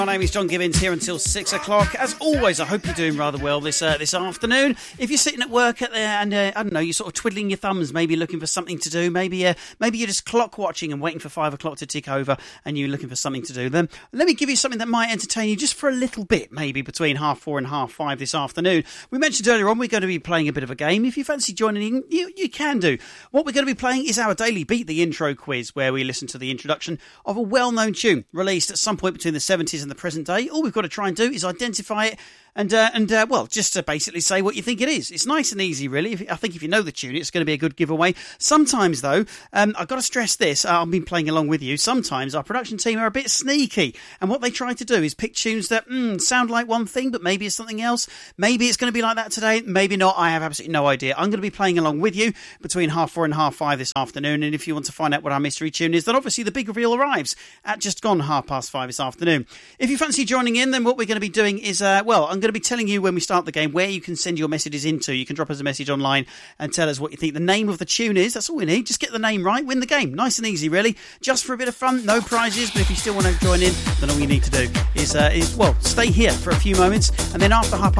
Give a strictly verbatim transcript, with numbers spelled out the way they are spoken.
My name is John Gibbons, here until six o'clock. As always, I hope you're doing rather well this uh, this afternoon. If you're sitting at work at there and, uh, I don't know, you're sort of twiddling your thumbs, maybe looking for something to do, maybe uh, maybe you're just clock watching and waiting for five o'clock to tick over and you're looking for something to do, then let me give you something that might entertain you just for a little bit, maybe between half four and half five this afternoon. We mentioned earlier on we're going to be playing a bit of a game. If you fancy joining in, you, you can do. What we're going to be playing is our daily Beat the Intro quiz, where we listen to the introduction of a well-known tune released at some point between the seventies and the present day. All we've got to try and do is identify it and, uh, and uh, well, just to basically say what you think it is. It's nice and easy, really. If, I think if you know the tune, it's going to be a good giveaway. Sometimes, though, um, I've got to stress this. Uh, I've been playing along with you. Sometimes our production team are a bit sneaky, and what they try to do is pick tunes that mm, sound like one thing, but maybe it's something else. Maybe it's going to be like that today. Maybe not. I have absolutely no idea. I'm going to be playing along with you between half four and half five this afternoon, and if you want to find out what our mystery tune is, then obviously the big reveal arrives at just gone half past five this afternoon. If you fancy joining in, then what we're going to be doing is, uh, well, I'm going to be telling you when we start the game where you can send your messages into. You can drop us a message online and tell us what you think the name of the tune is. That's all we need. Just get the name right, win the game. Nice and easy, really. Just for a bit of fun, no prizes. But if you still want to join in, then all you need to do is, uh, is well, stay here for a few moments, and then after half past